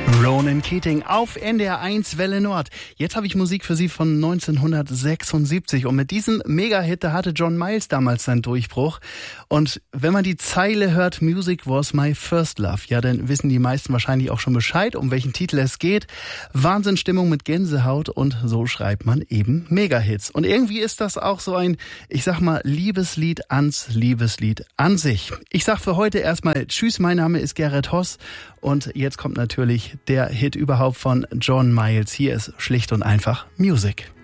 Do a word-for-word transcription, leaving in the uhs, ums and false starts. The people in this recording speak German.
Ronan Keating auf N D R eins Welle Nord. Jetzt habe ich Musik für Sie von neunzehnhundertsechsundsiebzig und mit diesem Mega-Hit, da hatte John Miles damals seinen Durchbruch. Und wenn man die Zeile hört, Music was my first love, ja, dann wissen die meisten wahrscheinlich auch schon Bescheid, um welchen Titel es geht. Wahnsinnsstimmung mit Gänsehaut und so schreibt man eben Mega-Hits. Und irgendwie ist das auch so ein, ich sag mal, Liebeslied ans Liebeslied an sich. Ich sag für heute erstmal Tschüss, mein Name ist Gerrit Hoss und jetzt kommt natürlich der Hit überhaupt von John Miles. Hier ist schlicht und einfach Music.